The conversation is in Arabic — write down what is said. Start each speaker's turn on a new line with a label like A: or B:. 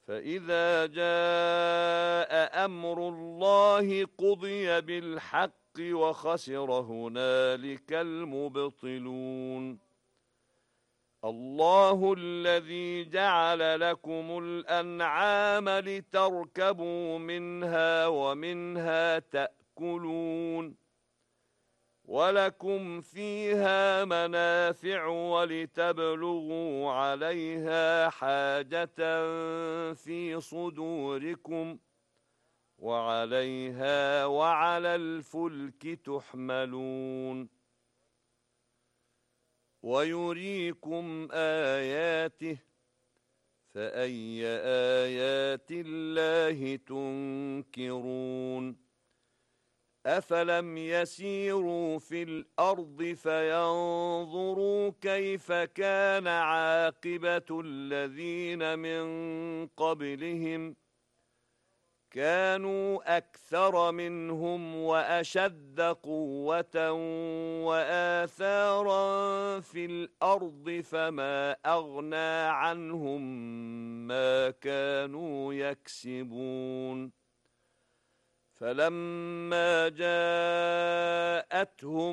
A: فإذا جاء أمر الله قضي بالحق وخسر هنالك المبطلون. الله الذي جعل لكم الأنعام لتركبوا منها ومنها تأكلون ولكم فيها منافع ولتبلغوا عليها حاجة في صدوركم وعليها وعلى الفلك تحملون ويريكم آياته فأي آيات الله تنكرون أفلم يسيروا في الأرض فينظروا كيف كان عاقبة الذين من قبلهم كانوا أكثر منهم وأشد قوة وآثارا في الأرض فما أغنى عنهم ما كانوا يكسبون فلما جاءتهم